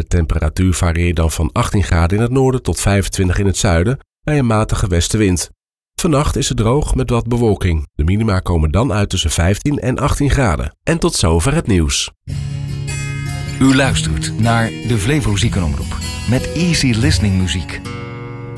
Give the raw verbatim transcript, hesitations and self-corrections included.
temperatuur varieert dan van achttien graden in het noorden tot vijfentwintig in het zuiden bij een matige westenwind. Vannacht is het droog met wat bewolking. De minima komen dan uit tussen vijftien en achttien graden. En tot zover het nieuws. U luistert naar de Flevo Ziekenomroep met easy listening muziek.